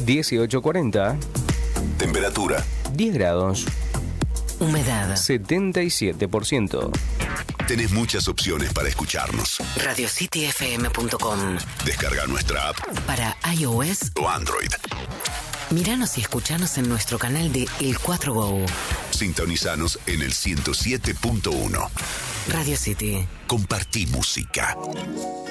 18:40. Temperatura 10 grados. Humedad 77%. Tenés muchas opciones para escucharnos. RadioCityFM.com. Descarga nuestra app Para iOS o Android. Míranos y escuchanos en nuestro canal de El 4 Go. Sintonizanos en el 107.1. Radio City. Compartí música.